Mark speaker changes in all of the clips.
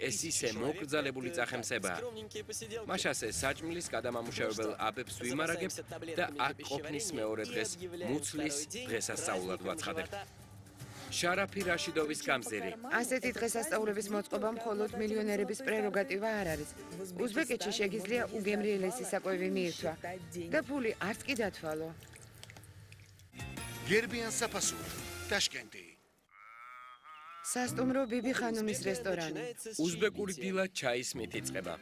Speaker 1: ეს ისე მოკრძალებული წახემსებაა. მაშასე საჭმლის გადამამუშავებელ აბებს ვიმარაგებ და აქ ყოფნის მეორე დღეს მუცლის დღესასწაულად ვაცხადებთ. შარაფი რაშიდოვის გამზირი.
Speaker 2: ასეთი დღესასწაულების მოწყობა მხოლოდ მილიონერების პრეროგატივა არ არის. უზბეკეთში შეგიძლია უგემრიელესი საკვები მიირთვა და ფული არც კი დათვალო.
Speaker 3: გერბიან საფასური, ტაშკენტი.
Speaker 2: სასტუმრო ბიბი ხანუმის რესტორანი.
Speaker 1: უზბეკური დილა ჩაის მით იწყება.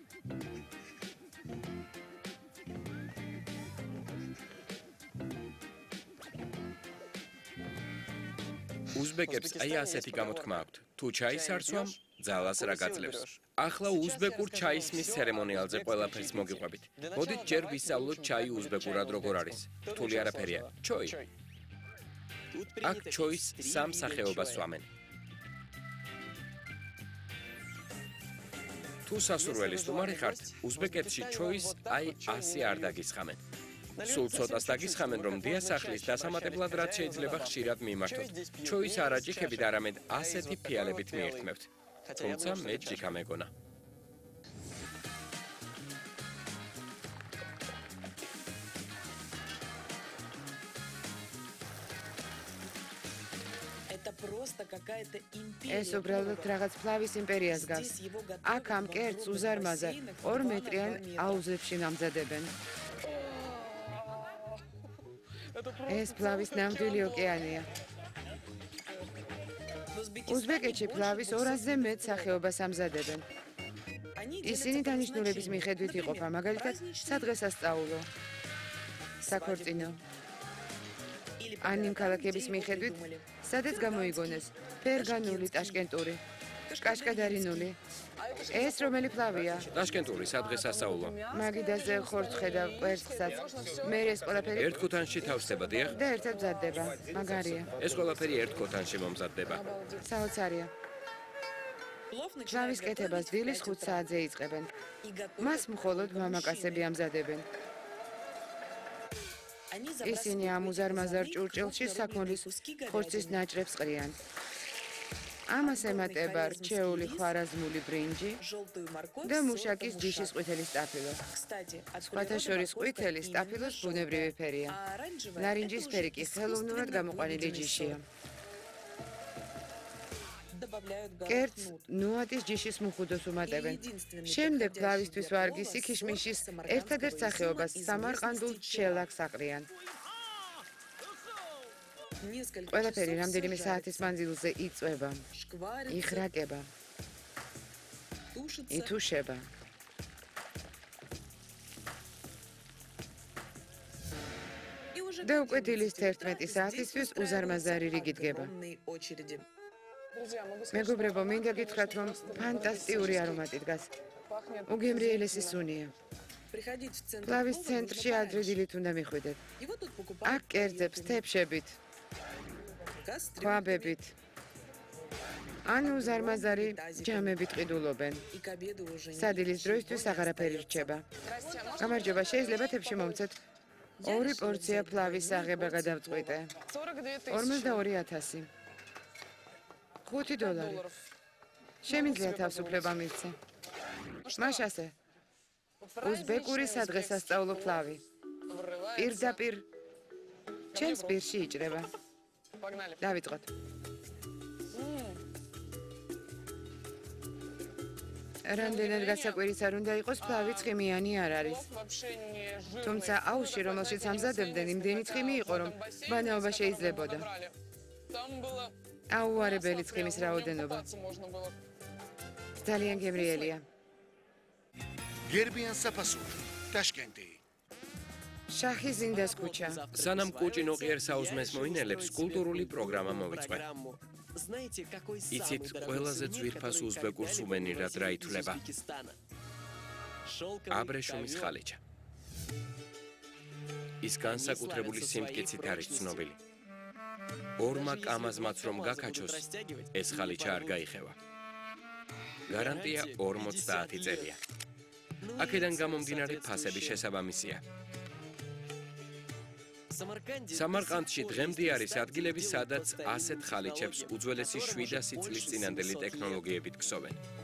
Speaker 1: უზბეკებს აი ასეთი გამოთქმა აქვთ. თუ ჩაის არ სვამ, ძალას რა გაძლევს. ახლა უზბეკურ ჩაისმის ცერემონიალზე ყველაფერს მოგიყვებით. მოდით ჯერ ვისწავლოთ ჩაი უზბეკურად როგორ არის. რთული არაფერია. ჩოი. აქ ჩოის სამ სახეობას სვამენ. თუ სასურველი სტუმარი ხართ, უზბეკეთში ჩოის აი ასე არ დაგისხამენ. სულ ცოტას დაგისხამენ, რომ დიასახლის დასამატებლად რაც შეიძლება ხშირად მიმართოთ. ჩოის არ აჭიქებით, არამედ ასეთი ფიალებით მიერთმევთ. თუმცა მე ჭიქა მეგონა.
Speaker 2: ეს უბრალოდ რაღაც ფლავის იმპერიას გავს. აქ ამ კერძს უზარმაზარ 2 მეტრიან აუზებში ნამზადებენ. ეს ფლავის ნამდვილი ოკეანეა. უზბეკეთში ფლავის 200-ზე მეტ სახეობას ამზადებენ. ისინი დანიშნულების მიხედვით იყოფა, მაგალითად, სადღესასწაულო, საქორწინო. ან იმ ქალაქების მიხედვით, სადაც გამოიგონეს, ფერგანული, ტაშკენტური, კაშკადარინული. ეს რომელი ფლავია?
Speaker 1: ტაშკენტური სადღესასწაულო.
Speaker 2: მაგიდაზე ხორცხე და კვერცხსაც. მე ეს ყველაფერი
Speaker 1: ერთ ქუთანში თავსდება, დიახ?
Speaker 2: და ერთად მზადდება. მაგარია.
Speaker 1: ეს ყველაფერი ერთ ქუთანში მომზადდება.
Speaker 2: საოცარია. ფლავის კეთებას დილის 5 საათზე იწყებენ. მას მხოლოდ მამაკაცები ამზადებენ. ისინი ამ უზარმაზარ ჭურჭელში საქონლის ხორცის ნაჭრებს ყრიან. ამას ემატება რჩეული ხვარაზმული ბრინჯი და მუშაკის ჯიშის ყვითელი სტაფილო. სხვათა შორის ყვითელი სტაფილოს ბუნებრივი ფერია. ნარინჯის ფერი კი ხელოვნურად გამოყვანილი ჯიშია. კერძს ნუატის ჯიშის მუხუდოს უმატებენ. შემდეგ ფლავისთვის ვარგისი ქიშმიშის ერთადერთ სახეობას სამარყანდულ ჩელაკს აყრიან. ყველაფერი რამდენიმე საათის მანძილზე იწვება, იხრაკება, ითუშება. და უკვე დილის 11 საათისთვის უზარმაზარი რიგი დგება. მეგობრებო, მინდა გითხრათ, რომ ფანტასტიკური არომატი დგას. უგემრიელესი სუნია. ფლავის ცენტრში ადრე დილით უნდა მიხვიდეთ. აქ კერძებს თეფშებით, ხვაბებით, ან უზარმაზარი ჯამებით ყიდულობენ. სადილის დროისთვის აღარაფერი რჩება. გამარჯობა, შეიძლება თეფში მომცეთ 2 პორცია ფლავის აღება გადავწყვიტე. 42,000. $5. შემიძლია თავისუფლება მივცე. მაშასე. უზბეკური სადღესასწაულო ფლავი. პირდაპირ ჩემს პირში იჭრება. დავიწყოთ. რამდენად გასაკვირიც არ უნდა იყოს, ფლავი ცხიმიანი არ არის. თუმცა აუზში, რომელშიც ამზადებდნენ, იმდენი ცხიმი იყო, რომ ბანაობა შეიძლებოდა. აუარებელი ცხიმის რაოდენობა. ძალიან გემრიელია.
Speaker 3: გერბიან საფასური, ტაშკენტი.
Speaker 2: შაჰი ზინდას ქუჩა.
Speaker 1: სანამ კუჭინო ყიერ საუზმეს მოინელებს, კულტურული პროგრამა მოვიწყე. იცით, ყველაზე ძვირფას უზბეკურ სუვენირად რა ითვლება? აბრეშუმის ხალიჩა. ის განსაკუთრებული სიმტკიცით არის ცნობილი. ორმა კამაზმაც რომ გაკაჩოს, ეს ხალიჩა არ გაიხევა. გარანტია 50 წელია. აქედან გამომდინარე ფასები შესაბამისია. სამარყანდში დღემდე არის ადგილები, სადაც ასეთ ხალიჩებს უძველესი 700 წლის წინანდელი ტექნოლოგიებით ქსოვენ.